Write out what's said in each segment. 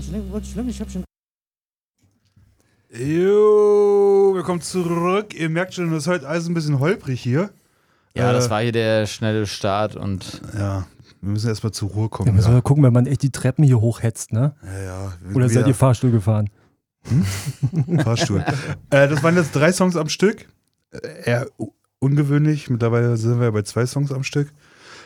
ich hab schon. Jo, willkommen zurück. Ihr merkt schon, das ist heute alles ein bisschen holprig hier. Ja, das war hier der schnelle Start und. Ja, wir müssen erstmal zur Ruhe kommen. Ja, müssen wir mal gucken, wenn man echt die Treppen hier hochhetzt, ne? Ja. Oder seid ihr Fahrstuhl gefahren? Fahrstuhl. Das waren jetzt 3 Songs am Stück. Eher ungewöhnlich. Mittlerweile sind wir bei 2 Songs am Stück.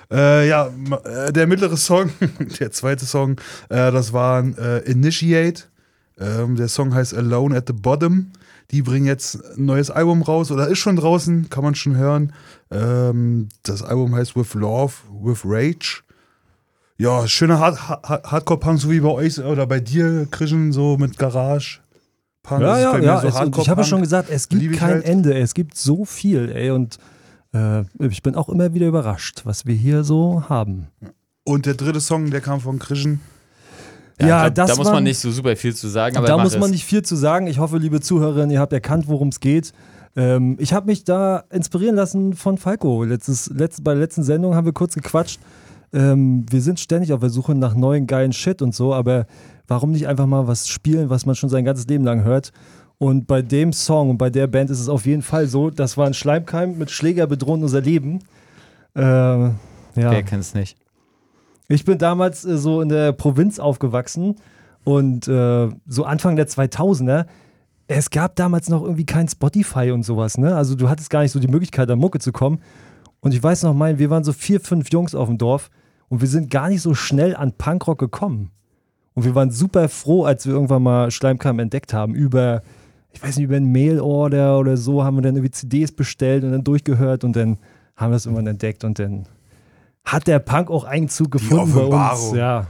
Der mittlere Song, der zweite Song, das war Initiate. Der Song heißt Alone at the Bottom. Die bringen jetzt ein neues Album raus oder ist schon draußen, kann man schon hören. Das Album heißt With Love, With Rage. Ja, schöner Hardcore-Punk, so wie bei euch oder bei dir, Christian, so mit Garage. Punk. Ja, ich habe schon gesagt, es gibt kein Ende, es gibt so viel, ey, und ich bin auch immer wieder überrascht, was wir hier so haben. Und der dritte Song, der kam von Christian. Ja, da muss man nicht so super viel zu sagen. Aber da muss man nicht viel zu sagen. Ich hoffe, liebe Zuhörerinnen, ihr habt erkannt, worum es geht. Ich habe mich da inspirieren lassen von Falco. Bei der letzten Sendung haben wir kurz gequatscht. Wir sind ständig auf der Suche nach neuen geilen Shit und so, aber warum nicht einfach mal was spielen, was man schon sein ganzes Leben lang hört? Und bei dem Song und bei der Band ist es auf jeden Fall so, das war ein Schleimkeim mit Schläger bedrohen unser Leben. Ja. Wer kennt's nicht? Ich bin damals so in der Provinz aufgewachsen und so Anfang der 2000er, es gab damals noch irgendwie kein Spotify und sowas, ne? Also du hattest gar nicht so die Möglichkeit, an Mucke zu kommen. Und ich weiß noch, wir waren so 4, 5 Jungs auf dem Dorf und wir sind gar nicht so schnell an Punkrock gekommen. Und wir waren super froh, als wir irgendwann mal Schleimkeim entdeckt haben, über einen Mail-Order oder so, haben wir dann irgendwie CDs bestellt und dann durchgehört und dann haben wir das irgendwann entdeckt und dann hat der Punk auch Einzug gefunden bei uns. Ja.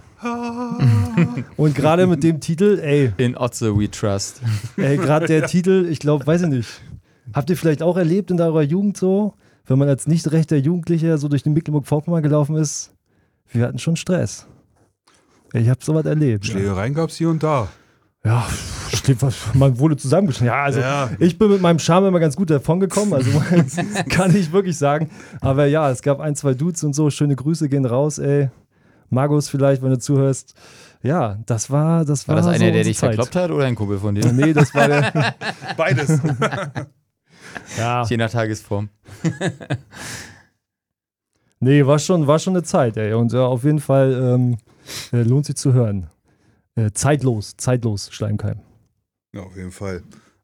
Und gerade mit dem Titel, ey. In Otze we trust. Ey, gerade der Titel, ich glaube, weiß ich nicht. Habt ihr vielleicht auch erlebt in eurer Jugend so, wenn man als nicht rechter Jugendlicher so durch den Mecklenburg-Vorpommern gelaufen ist? Wir hatten schon Stress. Ich habe sowas erlebt. Schlägereien gab es hier und da. Ja, man wurde zusammengeschnitten. Ja, also ich bin mit meinem Charme immer ganz gut davon gekommen, also kann ich wirklich sagen. Aber ja, es gab 1, 2 Dudes und so. Schöne Grüße gehen raus, ey. Markus vielleicht, wenn du zuhörst. Ja, das war War das so einer, der dich Zeit. verkloppt hat oder ein Kumpel von dir? Nee, das war der. Beides. Ja. Je nach Tagesform. Nee, war schon eine Zeit, ey. Und auf jeden Fall lohnt sich zu hören. Zeitlos, Schleimkeim. Ja, auf jeden Fall.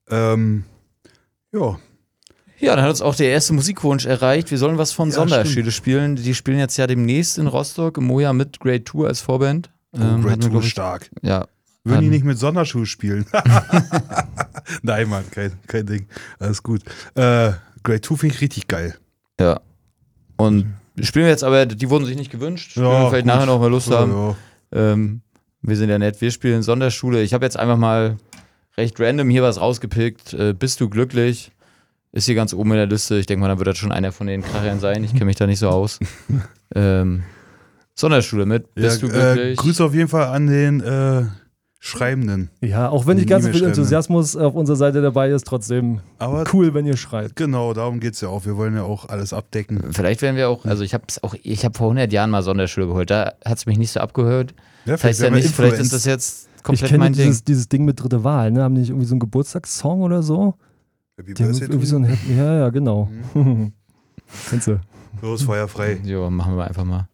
Ja. Ja, dann hat uns auch der erste Musikwunsch erreicht. Wir sollen was von Sonderschüle spielen. Die spielen jetzt ja demnächst in Rostock im Moja mit Grade 2 als Vorband. Grade 2 ist stark. Ja. Würden die nicht mit Sonderschuhe spielen? Nein, Mann, kein Ding. Alles gut. Grade 2 finde ich richtig geil. Ja. Und spielen wir jetzt aber, die wurden sich nicht gewünscht. Wenn wir vielleicht nachher noch mal Lust haben. Ja. Wir sind ja nett. Wir spielen Sonderschule. Ich habe jetzt einfach mal recht random hier was rausgepickt. Bist du glücklich? Ist hier ganz oben in der Liste. Ich denke mal, dann wird das schon einer von den Krachern sein. Ich kenne mich da nicht so aus. Sonderschule mit. Bist du glücklich? Grüße auf jeden Fall an den Schreibenden. Ja, auch wenn nicht ganz so viel Enthusiasmus auf unserer Seite dabei ist, trotzdem cool, wenn ihr schreibt. Genau, darum geht es ja auch. Wir wollen ja auch alles abdecken. Vielleicht werden wir auch, also ich habe vor 100 Jahren mal Sonderschule geholt. Da hat es mich nicht so abgehört. Ja, das heißt ja nicht, vielleicht ist das jetzt komplett mein Ding. Ich kenne dieses Ding mit dritte Wahl, ne? Haben die nicht irgendwie so einen Geburtstagssong oder so? Happy Birthday irgendwie so ein ja, genau. Kennst du? Los, feuerfrei. Jo, machen wir einfach mal.